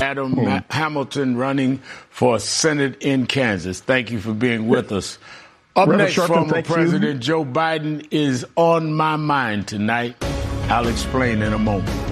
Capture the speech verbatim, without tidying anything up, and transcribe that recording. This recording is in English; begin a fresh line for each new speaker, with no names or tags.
Adam mm. Hamilton running for Senate in Kansas. Thank you for being with us. Up
Reverend
next,
Sharpton,
former President you. Joe Biden is on my mind tonight. I'll explain in a moment.